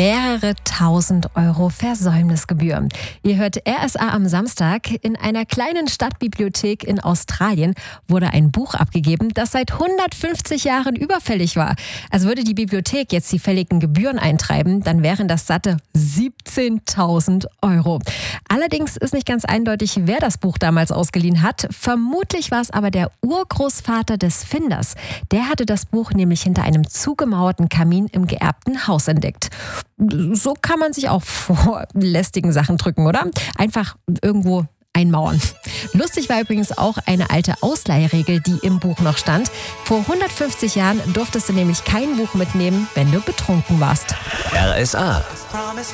Mehrere tausend Euro Versäumnisgebühr. Ihr hört RSA am Samstag. In einer kleinen Stadtbibliothek in Australien wurde ein Buch abgegeben, das seit 150 Jahren überfällig war. Also würde die Bibliothek jetzt die fälligen Gebühren eintreiben, dann wären das satte 17.000 Euro. Allerdings ist nicht ganz eindeutig, wer das Buch damals ausgeliehen hat. Vermutlich war es aber der Urgroßvater des Finders. Der hatte das Buch nämlich hinter einem zugemauerten Kamin im geerbten Haus entdeckt. So kann man sich auch vor lästigen Sachen drücken, oder? Einfach irgendwo einmauern. Lustig war übrigens auch eine alte Ausleihregel, die im Buch noch stand. Vor 150 Jahren durftest du nämlich kein Buch mitnehmen, wenn du betrunken warst. RSA.